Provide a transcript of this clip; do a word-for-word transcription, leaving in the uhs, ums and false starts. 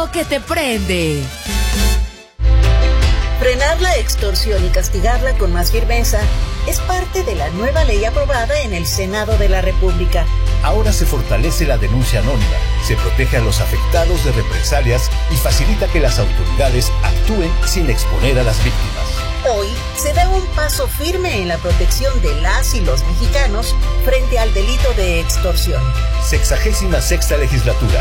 rojo que te prende. Frenar la extorsión y castigarla con más firmeza es parte de la nueva ley aprobada en el Senado de la República. Ahora se fortalece la denuncia anónima, se protege a los afectados de represalias y facilita que las autoridades actúen sin exponer a las víctimas. Hoy se da un paso firme en la protección de las y los mexicanos frente al delito de extorsión. Sexagésima sexta legislatura.